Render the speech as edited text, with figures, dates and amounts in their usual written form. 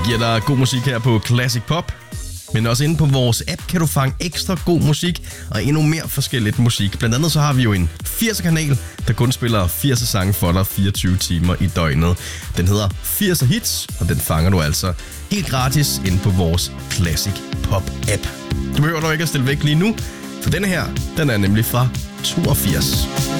giver dig god musik her på Classic Pop. Men også inde på vores app kan du fange ekstra god musik og endnu mere forskelligt musik. Blandt andet så har vi jo en 80'er-kanal, der kun spiller 80'er sange for dig 24 timer i døgnet. Den hedder 80'er Hits, og den fanger du altså helt gratis inde på vores Classic Pop-app. Du behøver dog ikke at stille væk lige nu, for denne her, den er nemlig fra 82.